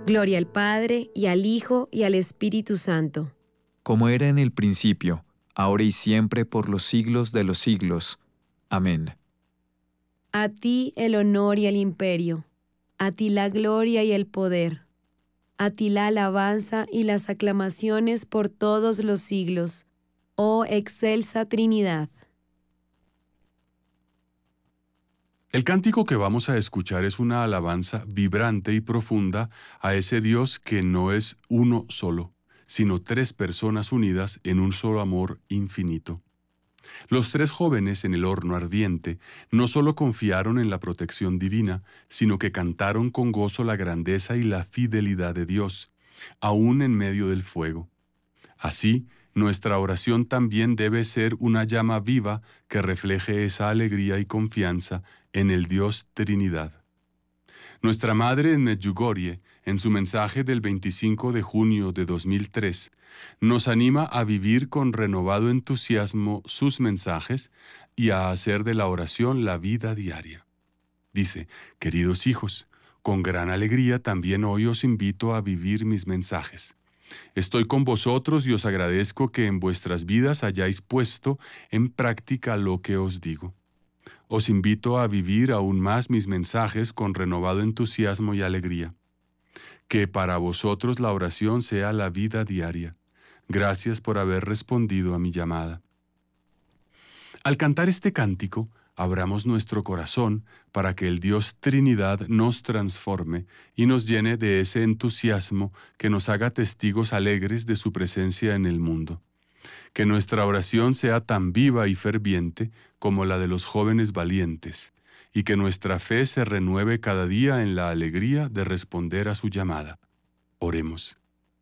Gloria al Padre, y al Hijo, y al Espíritu Santo. Como era en el principio, ahora y siempre, por los siglos de los siglos. Amén. A ti el honor y el imperio, a ti la gloria y el poder, a ti la alabanza y las aclamaciones por todos los siglos, oh excelsa Trinidad. El cántico que vamos a escuchar es una alabanza vibrante y profunda a ese Dios que no es uno solo, sino tres personas unidas en un solo amor infinito. Los tres jóvenes en el horno ardiente no solo confiaron en la protección divina, sino que cantaron con gozo la grandeza y la fidelidad de Dios, aún en medio del fuego. Así, nuestra oración también debe ser una llama viva que refleje esa alegría y confianza en el Dios Trinidad. Nuestra Madre en Medjugorje, en su mensaje del 25 de junio de 2003, nos anima a vivir con renovado entusiasmo sus mensajes y a hacer de la oración la vida diaria. Dice: queridos hijos, con gran alegría también hoy os invito a vivir mis mensajes. Estoy con vosotros y os agradezco que en vuestras vidas hayáis puesto en práctica lo que os digo. Os invito a vivir aún más mis mensajes con renovado entusiasmo y alegría. Que para vosotros la oración sea la vida diaria. Gracias por haber respondido a mi llamada. Al cantar este cántico, abramos nuestro corazón para que el Dios Trinidad nos transforme y nos llene de ese entusiasmo que nos haga testigos alegres de su presencia en el mundo. Que nuestra oración sea tan viva y ferviente como la de los jóvenes valientes, y que nuestra fe se renueve cada día en la alegría de responder a su llamada. Oremos.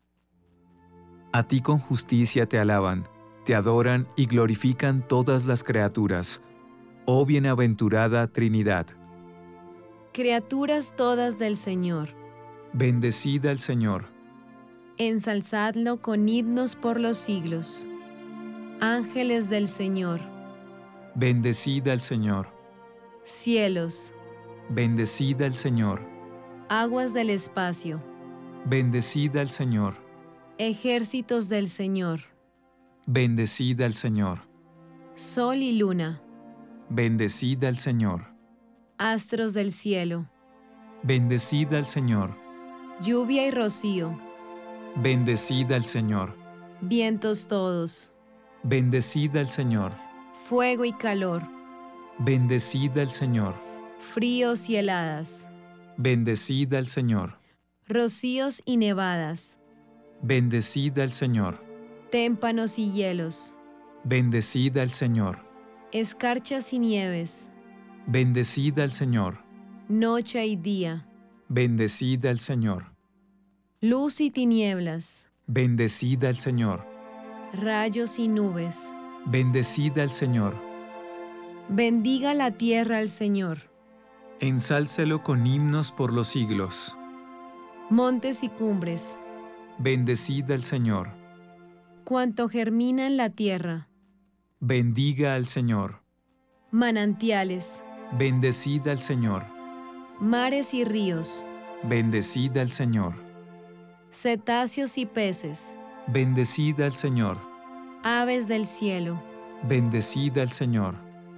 A ti con justicia te alaban, te adoran y glorifican todas las criaturas, oh bienaventurada Trinidad. Criaturas todas del Señor, Bendecid al Señor. ensalzadlo con himnos por los siglos. Ángeles del Señor, Bendecid al Señor. cielos, Bendecid al Señor. aguas del espacio, Bendecid al Señor. ejércitos del Señor, Bendecid al Señor. sol y luna, Bendecid al Señor. astros del cielo, Bendecid al Señor. lluvia y rocío, Bendecid al Señor. vientos todos, Bendecid al Señor. fuego y calor, Bendecid al Señor. fríos y heladas, Bendecid al Señor. rocíos y nevadas, Bendecid al Señor. témpanos y hielos, Bendecid al Señor. escarchas y nieves, Bendecid al Señor. noche y día, Bendecid al Señor. luz y tinieblas, Bendecid al Señor. rayos y nubes. Bendecid al Señor. Bendiga la tierra al Señor, Ensálcelo con himnos por los siglos. montes y cumbres, Bendecid al Señor. cuanto germina en la tierra, Bendiga al Señor. manantiales, Bendecid al Señor. mares y ríos, Bendecid al Señor. cetáceos y peces, Bendecid al Señor. aves del cielo, Bendecid al Señor.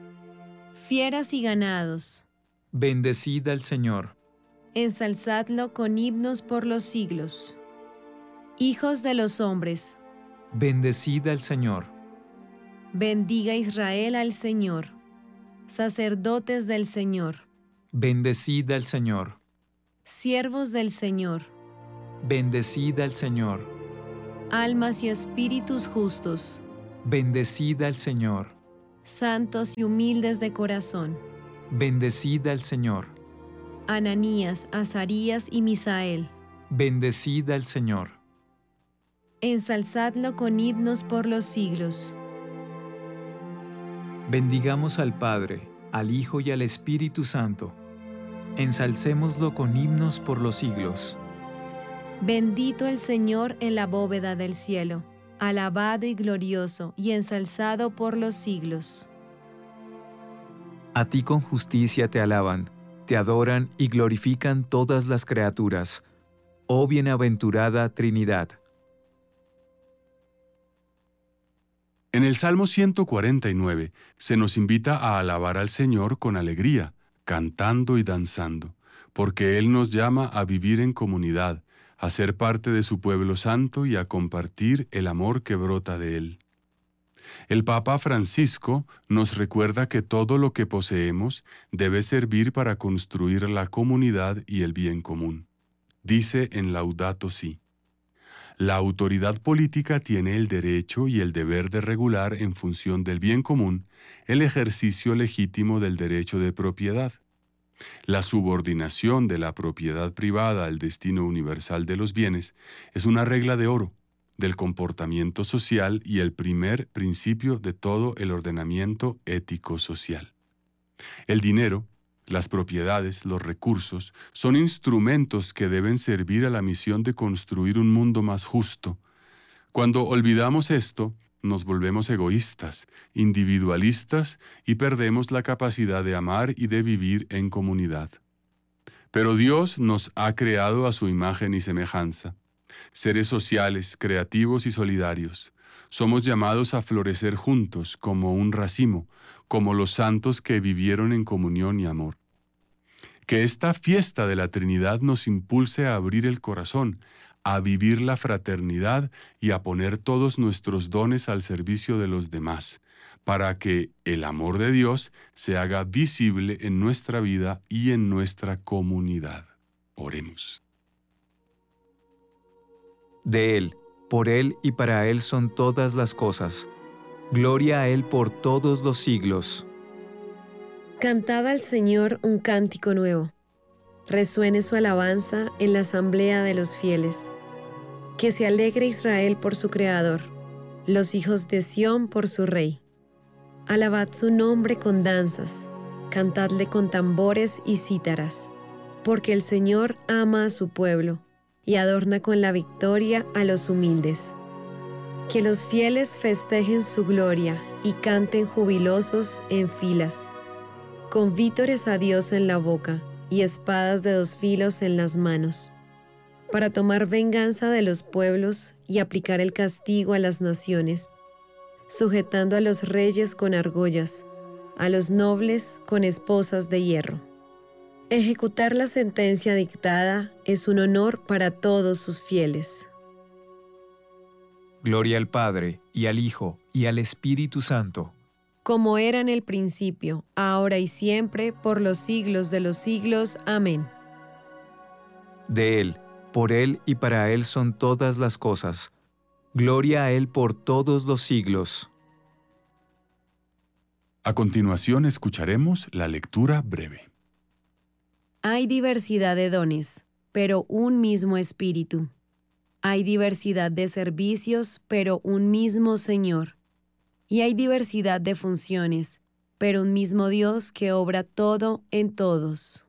fieras y ganados, Bendecid al Señor. ensalzadlo con himnos por los siglos. Hijos de los hombres, Bendecid al Señor. bendiga Israel al Señor. Sacerdotes del Señor, Bendecid al Señor. siervos del Señor, Bendecid al Señor. almas y espíritus justos, Bendecid al Señor. santos y humildes de corazón, Bendecid al Señor. Ananías, Azarías y Misael, Bendecid al Señor. ensalzadlo con himnos por los siglos. Bendigamos al Padre, al Hijo y al Espíritu Santo. Ensalcémoslo con himnos por los siglos. Bendito el Señor en la bóveda del cielo, alabado y glorioso y ensalzado por los siglos. A ti con justicia te alaban, te adoran y glorifican todas las criaturas, oh bienaventurada Trinidad. En el Salmo 149 se nos invita a alabar al Señor con alegría, cantando y danzando, porque Él nos llama a vivir en comunidad, a ser parte de su pueblo santo y a compartir el amor que brota de Él. El Papa Francisco nos recuerda que todo lo que poseemos debe servir para construir la comunidad y el bien común. Dice en Laudato Si: la autoridad política tiene el derecho y el deber de regular en función del bien común el ejercicio legítimo del derecho de propiedad. La subordinación de la propiedad privada al destino universal de los bienes es una regla de oro del comportamiento social y el primer principio de todo el ordenamiento ético-social. El dinero, las propiedades, los recursos, son instrumentos que deben servir a la misión de construir un mundo más justo. Cuando olvidamos esto, nos volvemos egoístas, individualistas y perdemos la capacidad de amar y de vivir en comunidad. Pero Dios nos ha creado a su imagen y semejanza, seres sociales, creativos y solidarios. Somos llamados a florecer juntos como un racimo, como los santos que vivieron en comunión y amor. Que esta fiesta de la Trinidad nos impulse a abrir el corazón, a vivir la fraternidad y a poner todos nuestros dones al servicio de los demás, para que el amor de Dios se haga visible en nuestra vida y en nuestra comunidad. Oremos. De Él, por Él y para Él son todas las cosas. Gloria a Él por todos los siglos. Cantad al Señor un cántico nuevo. Resuene su alabanza en la asamblea de los fieles. Que se alegre Israel por su Creador, los hijos de Sión por su Rey. Alabad su nombre con danzas, cantadle con tambores y cítaras, porque el Señor ama a su pueblo y adorna con la victoria a los humildes. Que los fieles festejen su gloria y canten jubilosos en filas, con vítores a Dios en la boca y espadas de 2 filos en las manos, para tomar venganza de los pueblos y aplicar el castigo a las naciones, sujetando a los reyes con argollas, a los nobles con esposas de hierro. Ejecutar la sentencia dictada es un honor para todos sus fieles. Gloria al Padre, y al Hijo, y al Espíritu Santo. Como era en el principio, ahora y siempre, por los siglos de los siglos. Amén. De Él, por Él y para Él son todas las cosas. Gloria a Él por todos los siglos. A continuación escucharemos la lectura breve. Hay diversidad de dones, pero un mismo Espíritu. Hay diversidad de servicios, pero un mismo Señor. Y hay diversidad de funciones, pero un mismo Dios que obra todo en todos.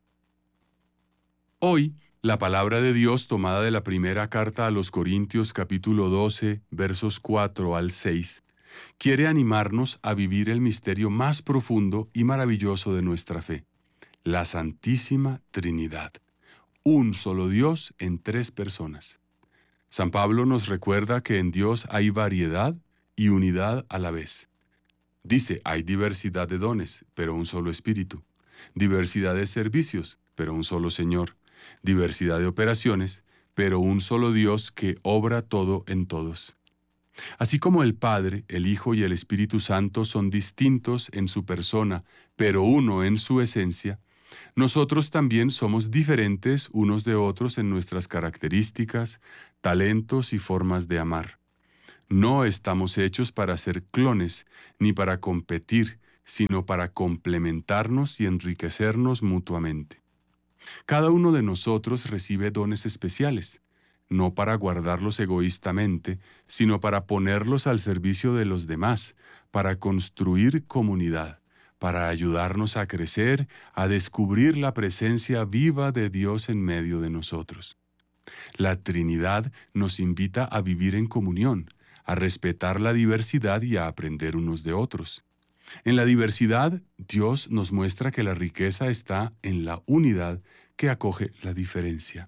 Hoy, la palabra de Dios tomada de la primera carta a los Corintios capítulo 12, versos 4 al 6, quiere animarnos a vivir el misterio más profundo y maravilloso de nuestra fe, la Santísima Trinidad, un solo Dios en 3 personas. San Pablo nos recuerda que en Dios hay variedad y unidad a la vez. Dice, hay diversidad de dones, pero un solo Espíritu, diversidad de servicios, pero un solo Señor, diversidad de operaciones, pero un solo Dios que obra todo en todos. Así como el Padre, el Hijo y el Espíritu Santo son distintos en su persona, pero uno en su esencia, nosotros también somos diferentes unos de otros en nuestras características, talentos y formas de amar. No estamos hechos para ser clones, ni para competir, sino para complementarnos y enriquecernos mutuamente. Cada uno de nosotros recibe dones especiales, no para guardarlos egoístamente, sino para ponerlos al servicio de los demás, para construir comunidad, para ayudarnos a crecer, a descubrir la presencia viva de Dios en medio de nosotros. La Trinidad nos invita a vivir en comunión, a respetar la diversidad y a aprender unos de otros. En la diversidad, Dios nos muestra que la riqueza está en la unidad que acoge la diferencia.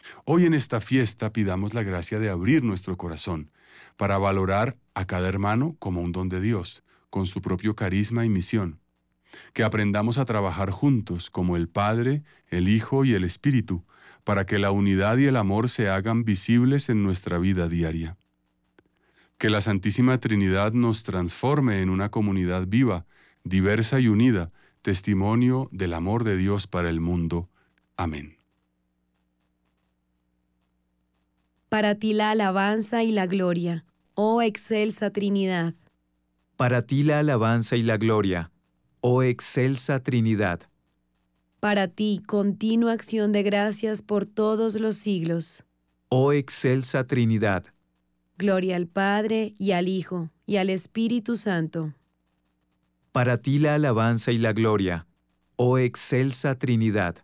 Hoy en esta fiesta pidamos la gracia de abrir nuestro corazón para valorar a cada hermano como un don de Dios, con su propio carisma y misión. Que aprendamos a trabajar juntos como el Padre, el Hijo y el Espíritu, para que la unidad y el amor se hagan visibles en nuestra vida diaria. Que la Santísima Trinidad nos transforme en una comunidad viva, diversa y unida, testimonio del amor de Dios para el mundo. Amén. Para ti la alabanza y la gloria, oh excelsa Trinidad. Para ti la alabanza y la gloria, oh excelsa Trinidad. Para ti continua acción de gracias por todos los siglos. Oh excelsa Trinidad. Gloria al Padre, y al Hijo, y al Espíritu Santo. Para ti la alabanza y la gloria, oh excelsa Trinidad.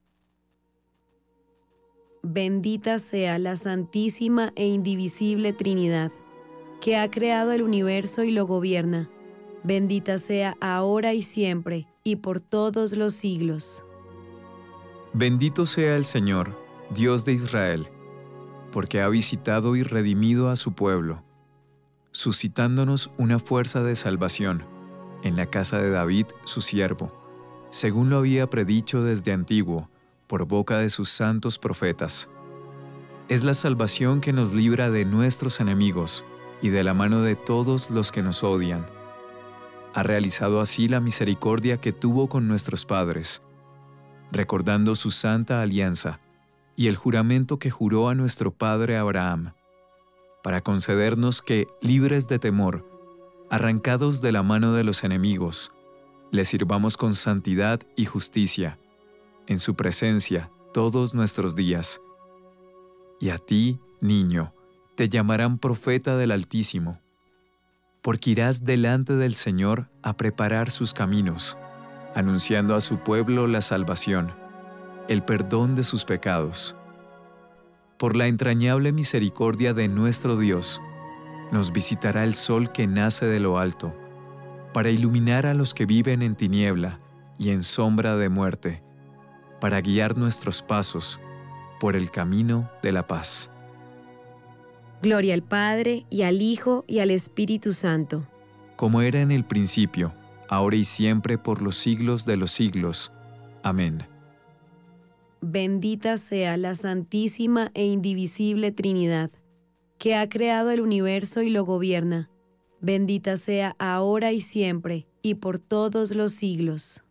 Bendita sea la Santísima e Indivisible Trinidad, que ha creado el universo y lo gobierna. Bendita sea ahora y siempre, y por todos los siglos. Bendito sea el Señor, Dios de Israel, porque ha visitado y redimido a su pueblo, suscitándonos una fuerza de salvación en la casa de David, su siervo, según lo había predicho desde antiguo, por boca de sus santos profetas. Es la salvación que nos libra de nuestros enemigos y de la mano de todos los que nos odian. Ha realizado así la misericordia que tuvo con nuestros padres, recordando su santa alianza y el juramento que juró a nuestro padre Abraham, para concedernos que, libres de temor, arrancados de la mano de los enemigos, le sirvamos con santidad y justicia, en su presencia todos nuestros días. Y a ti, niño, te llamarán profeta del Altísimo, porque irás delante del Señor a preparar sus caminos, anunciando a su pueblo la salvación, el perdón de sus pecados. Por la entrañable misericordia de nuestro Dios, nos visitará el sol que nace de lo alto, para iluminar a los que viven en tiniebla y en sombra de muerte, para guiar nuestros pasos por el camino de la paz. Gloria al Padre, y al Hijo, y al Espíritu Santo. Como era en el principio, ahora y siempre por los siglos de los siglos. Amén. Bendita sea la Santísima e Indivisible Trinidad, que ha creado el universo y lo gobierna. Bendita sea ahora y siempre, y por todos los siglos.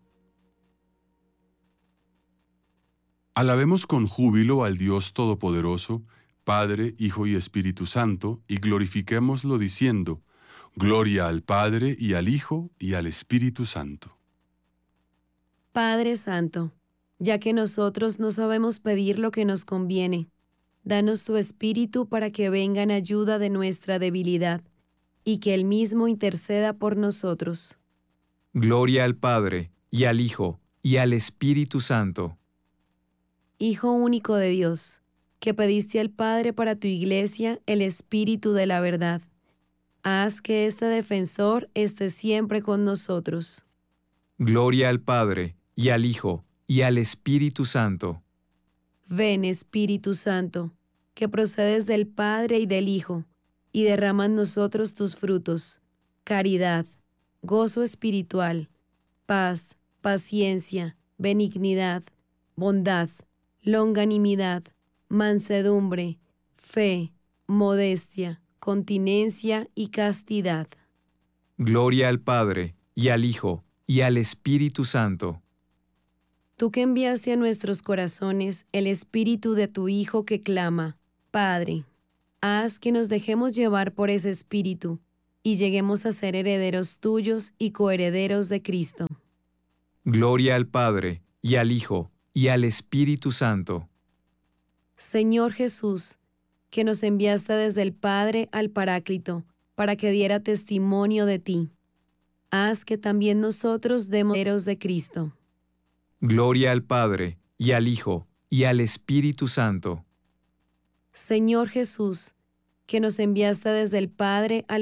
Alabemos con júbilo al Dios Todopoderoso, Padre, Hijo y Espíritu Santo, y glorifiquémoslo diciendo: Gloria al Padre, y al Hijo, y al Espíritu Santo. Padre Santo, ya que nosotros no sabemos pedir lo que nos conviene, danos tu Espíritu para que venga en ayuda de nuestra debilidad, y que Él mismo interceda por nosotros. Gloria al Padre, y al Hijo, y al Espíritu Santo. Hijo único de Dios, que pediste al Padre para tu Iglesia el Espíritu de la verdad, haz que este defensor esté siempre con nosotros. Gloria al Padre, y al Hijo, y al Espíritu Santo. Ven, Espíritu Santo, que procedes del Padre y del Hijo, y derrama en nosotros tus frutos: caridad, gozo espiritual, paz, paciencia, benignidad, bondad, longanimidad, mansedumbre, fe, modestia, continencia y castidad. Gloria al Padre, y al Hijo, y al Espíritu Santo. Tú que enviaste a nuestros corazones el Espíritu de tu Hijo que clama: Padre, haz que nos dejemos llevar por ese Espíritu y lleguemos a ser herederos tuyos y coherederos de Cristo. Gloria al Padre, y al Hijo, y al Espíritu Santo. Señor Jesús, que nos enviaste desde el Padre al Paráclito, para que diera testimonio de ti, haz que también nosotros demos herederos de Cristo. Gloria al Padre, y al Hijo, y al Espíritu Santo. Señor Jesús, que nos enviaste desde el Padre al